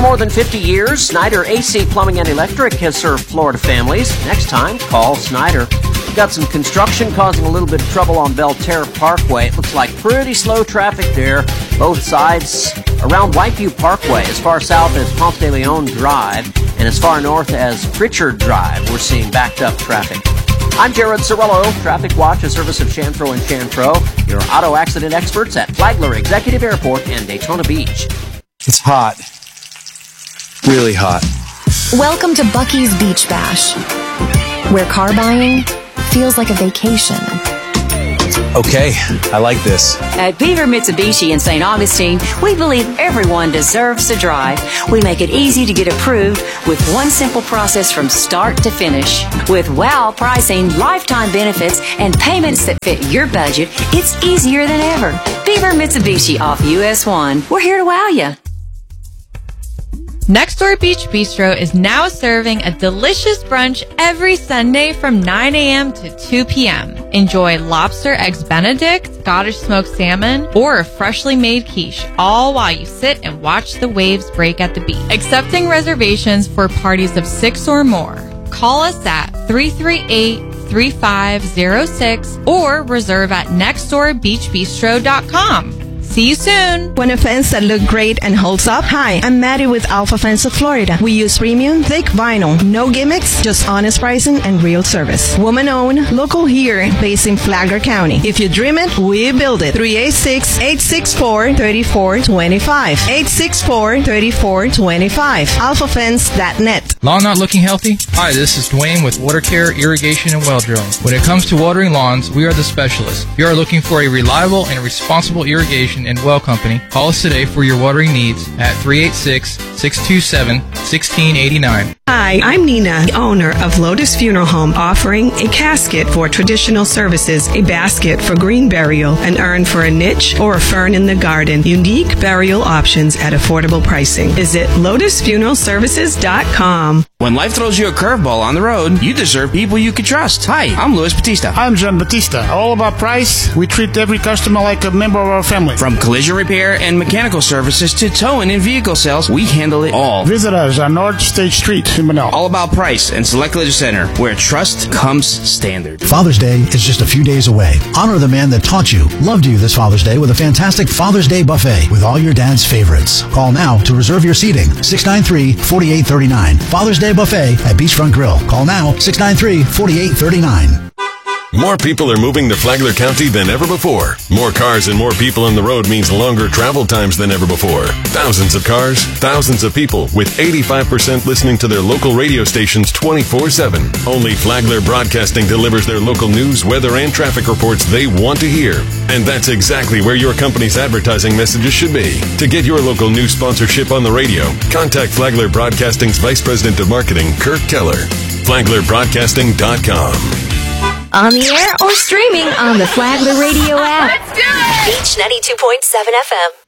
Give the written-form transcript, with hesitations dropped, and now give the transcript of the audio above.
more than 50 years, Snyder AC Plumbing and Electric has served Florida families. Next time, call Snyder. We've got some construction causing a little bit of trouble on Belterra Parkway. It looks like pretty slow traffic there, both sides around Whiteview Parkway, as far south as Ponce de Leon Drive, and as far north as Pritchard Drive. We're seeing backed up traffic. I'm Jared Cirillo, Traffic Watch, a service of Chanfro & Chanfro, your auto accident experts at Flagler Executive Airport and Daytona Beach. It's hot. Really hot. Welcome to Buc-ee's Beach Bash, where car buying feels like a vacation. Okay, I like this. At Beaver Mitsubishi in St. Augustine, we believe everyone deserves to drive. We make it easy to get approved with one simple process from start to finish. With wow pricing, lifetime benefits, and payments that fit your budget, it's easier than ever. Beaver Mitsubishi off US 1. We're here to wow you. Next Door Beach Bistro is now serving a delicious brunch every Sunday from 9 a.m. to 2 p.m. Enjoy lobster eggs Benedict, Scottish smoked salmon, or a freshly made quiche, all while you sit and watch the waves break at the beach. Accepting reservations for parties of 6 or more. Call us at 338-3506 or reserve at nextdoorbeachbistro.com. See you soon. Want a fence that look great and holds up? Hi, I'm Maddie with Alpha Fence of Florida. We use premium, thick vinyl. No gimmicks, just honest pricing and real service. Woman-owned, local here, based in Flagler County. If you dream it, we build it. 386-864-3425. 864-3425. AlphaFence.net. Lawn not looking healthy? Hi, this is Dwayne with Water Care, Irrigation, and Well Drilling. When it comes to watering lawns, we are the specialists. If you are looking for a reliable and responsible irrigation and well company, call us today for your watering needs at 386-627-1689. Hi, I'm Nina, the owner of Lotus Funeral Home, offering a casket for traditional services, a basket for green burial, an urn for a niche, or a fern in the garden. Unique burial options at affordable pricing. Visit LotusFuneralServices.com. When life throws you a curveball on the road, you deserve people you can trust. Hi, I'm Luis Batista. I'm John Batista. All about price. We treat every customer like a member of our family. From collision repair and mechanical services to towing and vehicle sales, we handle it all. Visit us on North State Street in Manila. All about price and Select Collision Center, where trust comes standard. Father's Day is just a few days away. Honor the man that taught you, loved you this Father's Day with a fantastic Father's Day buffet with all your dad's favorites. Call now to reserve your seating. 693-4839. Father's Day buffet at Beachfront Grill. Call now. 693-4839. More people are moving to Flagler County than ever before. More cars and more people on the road means longer travel times than ever before. Thousands of cars, thousands of people, with 85% listening to their local radio stations 24/7. Only Flagler Broadcasting delivers their local news, weather, and traffic reports they want to hear. And that's exactly where your company's advertising messages should be. To get your local news sponsorship on the radio, contact Flagler Broadcasting's Vice President of Marketing, Kirk Keller. FlaglerBroadcasting.com. On the air or streaming on the Flagler Radio app. Let's do it! Beach 92.7 FM.